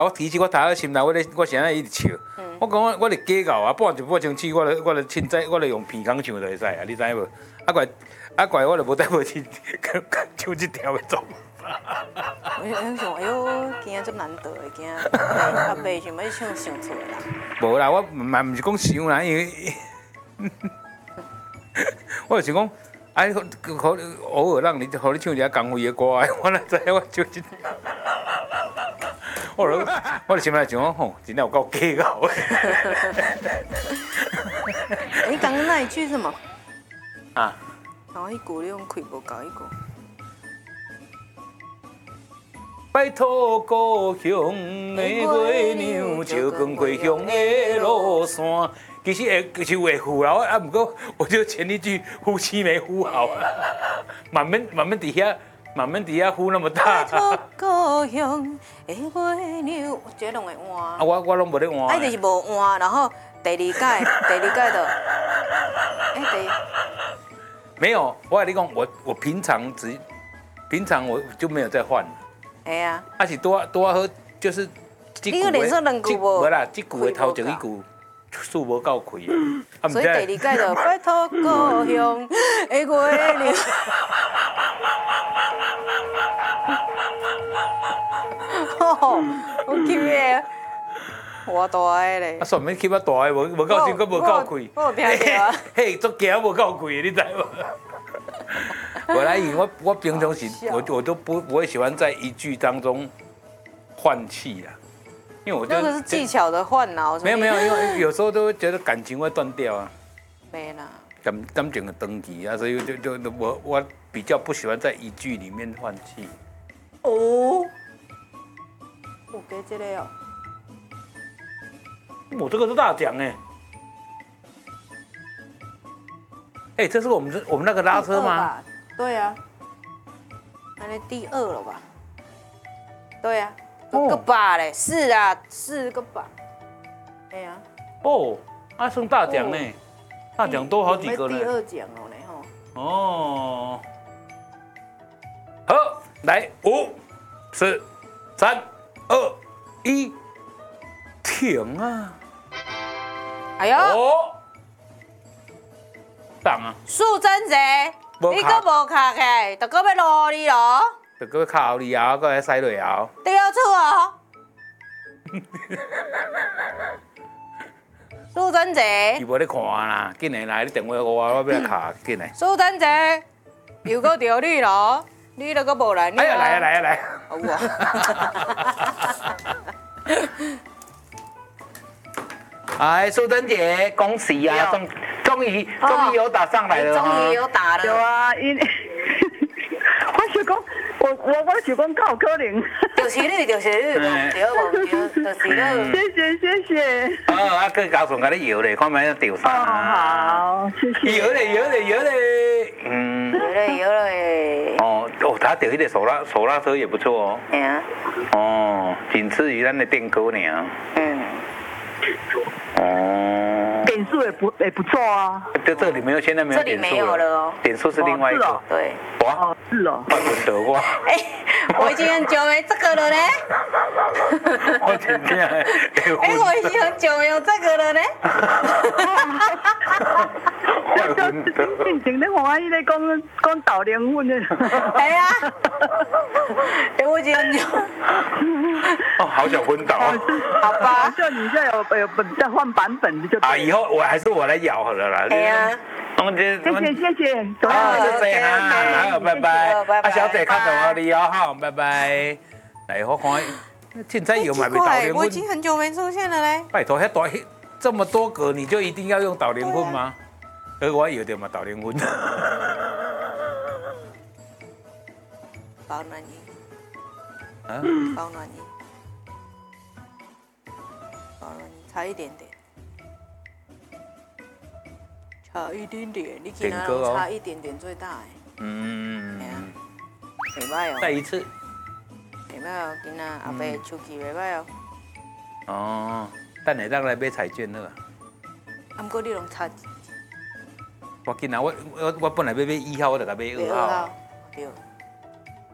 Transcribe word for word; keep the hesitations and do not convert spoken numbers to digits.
我提起我头个心内，我咧我现在一直笑。我讲我我咧假搞啊，半一半钟起，我咧我咧凊彩，我咧用鼻孔唱就会使啊，你知无？啊怪啊怪，我咧无带无去唱这条的总。 我想，哎呦，今仔足难得的，今仔阿伯想要唱想出来啦。 无啦，我嘛毋是讲想啦，因为我就想讲，哎，可偶尔让你，互你唱一下江蕙的歌，我哪知我唱这。我就我就心内想讲，吼，真正有够假搞的。 你刚刚那一句是什么？ 啊？ 然后一句你用开无够一句。 拜托故乡的月亮，照光归乡的路线。其实会其实会符啦，啊，不过我就前一句呼吸没呼好，慢慢慢慢底下。慢慢底下呼那么大。 故乡的月亮，我这拢会换。 啊，我我拢无咧换。 哎，就是无换，然后第二届，第二届的，哎，第。 没有，我跟你讲，我我平常只，平常我就没有再换。 哎呀。 啊是多多好，就是你个连续两句无？ 无啦，这句的头前一句数无够开。 所以第二届就拜托故乡的月亮。吼，好 Q 的，偌大个咧。 啊，算免起啊大个，无无够真，佫无够开。 我有听到啊。 嘿，足行无够开，你知无？我来，因为我我平常时我我都不不会喜欢在一句当中换气啦，因为我觉得那个是技巧的换啊。 没有没有，因为有时候都会觉得感情会断掉啊。 没啦。 感感情的登记啊，所以就就就我我比较不喜欢在一句里面换气。 哦。有加这个哦。 我这个是大奖哎。哎，这是我们这我们那个拉车吗？ 对啊。那那第二了吧？对啊。个把嘞，是啊，四个把。哎呀。 哦，啊，升大奖呢，大奖多好几个呢。 第二奖哦呢吼。 哦。好，来五、四、三、二、一，停啊！ 哎呦。 哦。档啊。 素贞姐，你搁无卡起来，就搁要落你咯。 就搁靠你后，搁来驶落后。 对错哦。素贞姐。 伊无咧看啦，紧来来，你电话给我，我要来卡，紧来。 素贞姐，又搁着你咯，你都搁无来。 哎呀，来啊来啊来！ 有啊。哎，素贞姐，恭喜啊！终终于终于有打上来了哈！ 终于有打了。 有啊，因我想讲，我我我想讲，够可能。 就是你，就是你，对无对，就是你。 谢谢谢谢。 哦，啊，佮高顺甲你摇咧，看卖钓啥？ 哦，好，谢谢。 摇咧摇咧摇咧，嗯。 摇咧摇咧。 哦哦，他钓迄个手拉手拉车也不错哦。 哎呀。 哦，仅次于咱的电钩呢。嗯。哦。 点数也不也不错啊。 就这里没有，现在没有点数了。这里没有了哦。点数是另外一个。 对。 哇。 哦，是哦。 快轮得我。 哎，我已经很久没这个了呢。 我真正。哎， 我已经很久没有这个了呢。 我就进前咧欢喜咧讲讲豆莲粉的。 哎呀。哎，我已经很久。 哦，好想昏倒。 好吧。 就你这有有再换版本就。 啊，以后我还是我来咬好了啦。 哎呀。 我们这谢谢谢谢。 好，谢谢啊，好，拜拜。啊，小姐较重要你哦，好，拜拜。来，我看，凊彩摇买袂豆莲粉。 我已经很久没出现了嘞。 拜托，遐大这么多个，你就一定要用豆莲粉吗？而我摇着嘛豆莲粉。 保暖衣。 啊？ 保暖衣。保暖衣差一点点。差一点点，你其他人差一点点最大哎。嗯。袂歹哦。 再一次。 袂歹哦，今仔后壁手气袂歹哦。 哦，等下咱来买彩券好啊。 啊，不过你拢差。 我今仔我我我本来要买一号，我就甲买二号。 对。